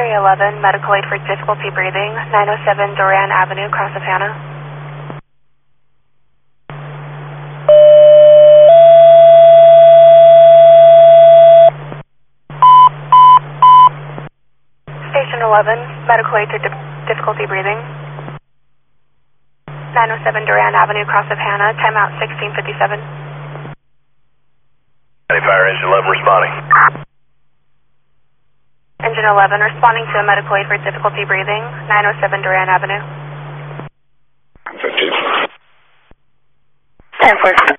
311, medical aid for difficulty breathing, 907 Duran Avenue, Cross of Hannah. Station 11, medical aid for difficulty breathing, 907 Duran Avenue, Cross of Hannah, timeout 1657. Fire engine 11 responding. Engine 11 responding to a medical aid for difficulty breathing, 907 Duran Avenue. 10-4.